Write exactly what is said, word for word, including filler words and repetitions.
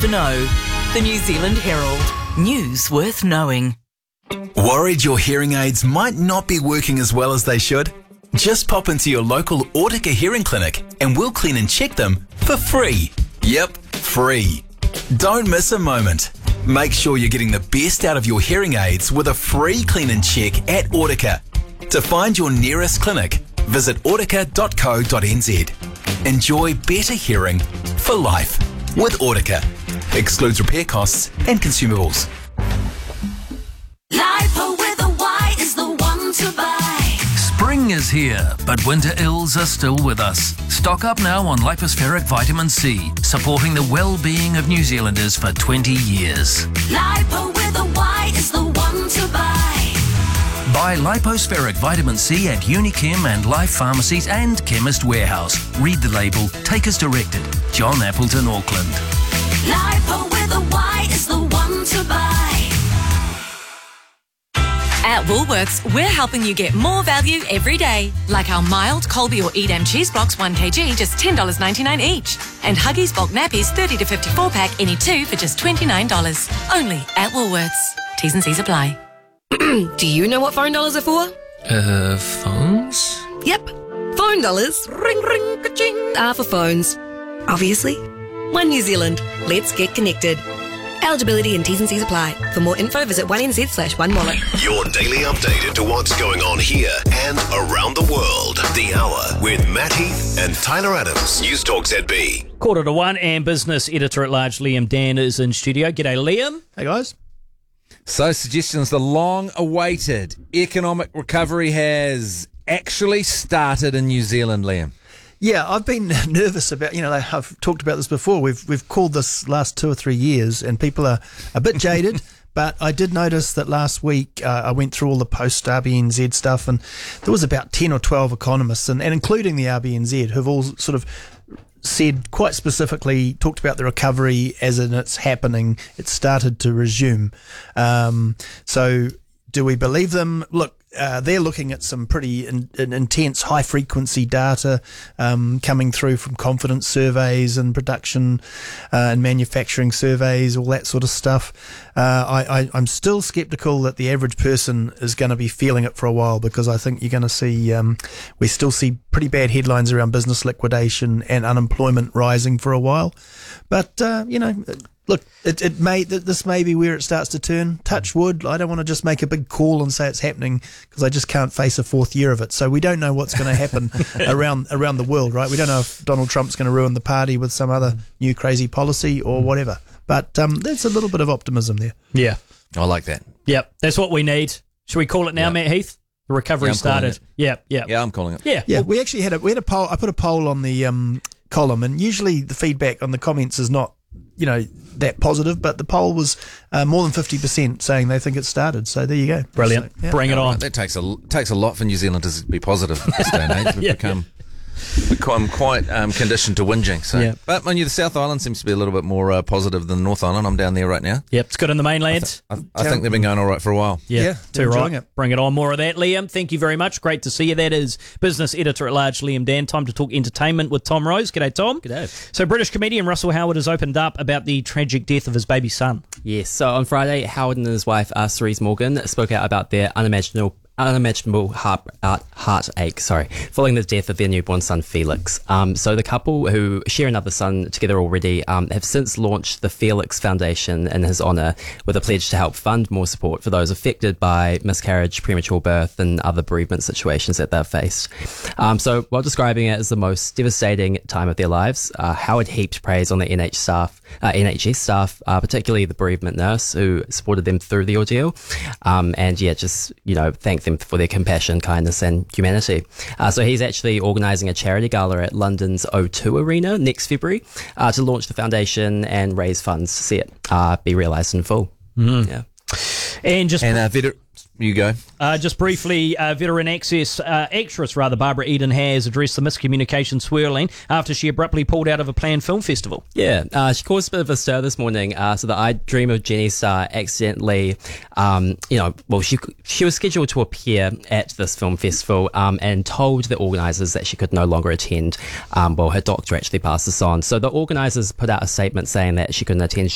to know. The New Zealand Herald. News worth knowing. Worried your hearing aids might not be working as well as they should? Just pop into your local Autica hearing clinic and we'll clean and check them for free. Yep, free. Don't miss a moment. Make sure you're getting the best out of your hearing aids with a free clean and check at Autica. To find your nearest clinic, visit autica dot co dot n z. Enjoy better hearing for life with Autica. Excludes repair costs and consumables. Lipo with a Y is the one to buy. Spring is here, but winter ills are still with us. Stock up now on Lipospheric Vitamin C, supporting the well-being of New Zealanders for twenty years. Lipo with a Y is the one to buy. Buy Lipospheric Vitamin C at Unichem and Life Pharmacies and Chemist Warehouse. Read the label, take as directed. John Appleton, Auckland. Lipo with a Y is the one to buy. At Woolworths, we're helping you get more value every day. Like our mild Colby or Edam cheese blocks one kilogram, just ten dollars ninety-nine each. And Huggies bulk nappies thirty to fifty-four pack, any two for just twenty-nine dollars. Only at Woolworths. T's and C's apply. Do you know what phone dollars are for? Uh, phones? Yep. Phone dollars, ring ring ka-ching, are for phones. Obviously. One New Zealand. Let's get connected. Eligibility and T's and C's apply. For more info, visit one n z slash one wallet. Your daily update into what's going on here and around the world. The Hour with Matt Heath and Tyler Adams. News Talk Z B. Quarter to one, and business editor-at-large Liam Dan is in studio. G'day, Liam. Hey, guys. So, suggestions, the long-awaited economic recovery has actually started in New Zealand, Liam. Yeah, I've been nervous about, you know, I've talked about this before. We've we've called this last two or three years, and people are a bit jaded. But I did notice that last week uh, I went through all the post-R B N Z stuff, and there was about ten or twelve economists, and, and including the R B N Z, who've all sort of said quite specifically, talked about the recovery as in it's happening, it's started to resume. Um, so do we believe them? Look, uh, they're looking at some pretty in, in intense high-frequency data um, coming through from confidence surveys and production uh, and manufacturing surveys, all that sort of stuff. Uh, I, I, I'm still sceptical that the average person is going to be feeling it for a while, because I think you're going to see, um, we still see pretty bad headlines around business liquidation and unemployment rising for a while. But, uh, you know... Look, it, it may this may be where it starts to turn. Touch wood. I don't want to just make a big call and say it's happening, because I just can't face a fourth year of it. So we don't know what's going to happen around around the world, right? We don't know if Donald Trump's going to ruin the party with some other new crazy policy or whatever. But um, there's a little bit of optimism there. Yeah. I like that. Yep, that's what we need. Should we call it now, Yep. Matt Heath? The recovery Yeah, I'm calling started. it. Yeah, yeah. Yeah, I'm calling it. Yeah. Yeah, well, we actually had a we had a poll. I put a poll on the um, column, and usually the feedback on the comments is not, you know, that positive, but the poll was uh, more than fifty percent saying they think it started. So there you go. brilliant. So, yeah. Bring it Oh, on. right, that takes a takes a lot for New Zealanders to be positive in this day and age. We've Yeah. become I'm quite um, conditioned to whinging. So, Yeah. but mind you, the South Island seems to be a little bit more uh, positive than the North Island. I'm down there right now. Yep, it's good in the mainland. I, I think they've been going all right for a while. Yeah, Yeah, too enjoying right. it. Bring it on. More of that, Liam. Thank you very much. Great to see you. That is business editor-at-large Liam Dan. Time to talk entertainment with Tom Rose. G'day, Tom. G'day. So British comedian Russell Howard has opened up about the tragic death of his baby son. Yes, so on Friday, Howard and his wife, uh, Cerise Morgan, spoke out about their unimaginable unimaginable heart, uh, heartache, sorry, following the death of their newborn son, Felix. Um, so the couple, who share another son together already, um, have since launched the Felix Foundation in his honour, with a pledge to help fund more support for those affected by miscarriage, premature birth and other bereavement situations that they've faced. Um, so while describing it as the most devastating time of their lives, uh, Howard heaped praise on the N H staff, uh, N H S staff, uh, particularly the bereavement nurse who supported them through the ordeal. Um, and yeah, just, you know, thanked them for their compassion, kindness and humanity. Uh, so he's actually organising a charity gala at London's O two Arena next February uh, to launch the foundation and raise funds to see it uh, be realised in full. Mm. Yeah. And just And uh, Veter- you go. Uh, just briefly, uh, Veteran Access uh, actress, rather, Barbara Eden has addressed the miscommunication swirling after she abruptly pulled out of a planned film festival. Yeah, uh, she caused a bit of a stir this morning. Uh, so the I Dream of Jenny star accidentally, um, you know, well, she she was scheduled to appear at this film festival um, and told the organisers that she could no longer attend. Um, well, her doctor actually passed this on. So the organisers put out a statement saying that she couldn't attend